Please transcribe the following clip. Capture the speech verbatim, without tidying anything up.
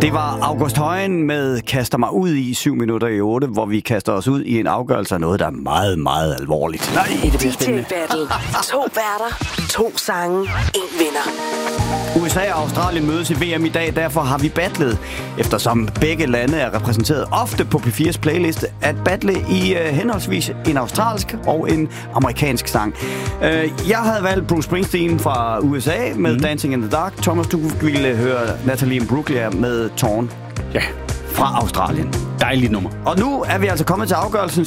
Det var August Højen med Kaster mig ud i syv minutter i otte, hvor vi kaster os ud i en afgørelse af noget, der er meget, meget alvorligt. Nej, det bliver spændende. D J Battle. To værter, to sange, en vinder. U S A og Australien mødes i V M i dag, derfor har vi battlet, eftersom begge lande er repræsenteret ofte på P fires playliste, at battle i uh, henholdsvis en australsk og en amerikansk sang. Uh, jeg havde valgt Bruce Springsteen fra U S A med mm. Dancing in the Dark. Thomas, du ville høre Natalie Imbruglia med Torn. Ja. Fra Australien. Dejligt nummer. Og nu er vi altså kommet til afgørelsen,